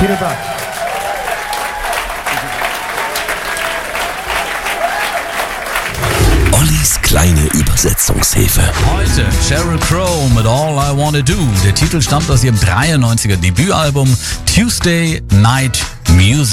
Vielen Dank. Ollis kleine Übersetzungshilfe. Heute Sheryl Crow mit All I Wanna Do. Der Titel stammt aus ihrem 93er Debütalbum Tuesday Night Music.